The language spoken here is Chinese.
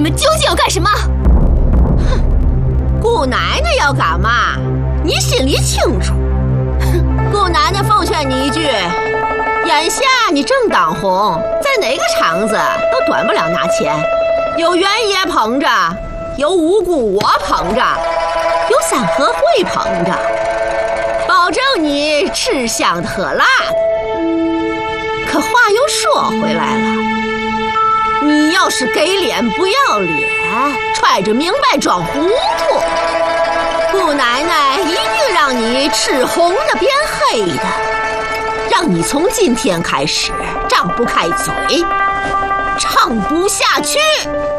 你们究竟要干什么？ 哼，姑奶奶要干嘛，你心里清楚。姑奶奶奉劝你一句，眼下你正当红，在哪个厂子都短不了拿钱，有袁爷捧着，有五姑我捧着，有三合会捧着，保证你吃香的喝辣的。可话又说回来了，你要是给脸不要脸，揣着明白装糊涂，姑奶奶一定让你吃红的变黑的，让你从今天开始张不开嘴，唱不下去。